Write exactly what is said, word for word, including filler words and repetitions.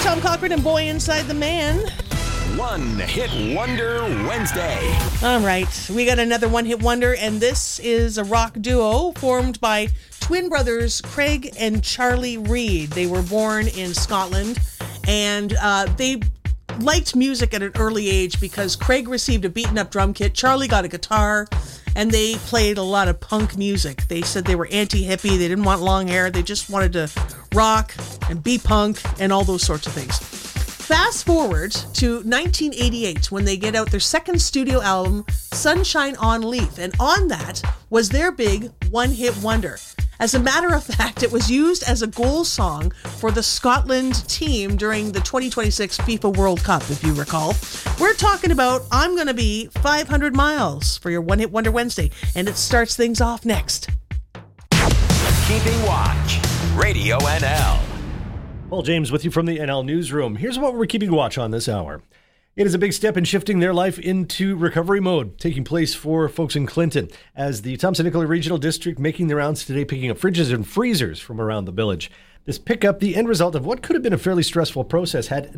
Tom Cochran and Boy Inside the Man. One Hit Wonder Wednesday. All right, we got another one hit wonder, and this is a rock duo formed by twin brothers Craig and Charlie Reid. They were born in Scotland, and uh, they liked music at an early age because Craig received a beaten up drum kit, Charlie got a guitar, and they played a lot of punk music. They said they were anti-hippie, they didn't want long hair, they just wanted to rock and be punk and all those sorts of things. Fast forward to nineteen eighty-eight when they get out their second studio album, Sunshine on Leith, and on that was their big one-hit wonder. As a matter of fact, it was used as a goal song for the Scotland team during the twenty twenty-six FIFA World Cup, if you recall. We're talking about I'm Gonna Be five hundred miles for your One Hit Wonder Wednesday, and it starts things off next. Keeping Watch, Radio N L. Paul James with you from the N L Newsroom. Here's what we're keeping watch on this hour. It is a big step in shifting their life into recovery mode, taking place for folks in Clinton, as the Thompson Nicola Regional District making their rounds today, picking up fridges and freezers from around the village. This pickup, the end result of what could have been a fairly stressful process, had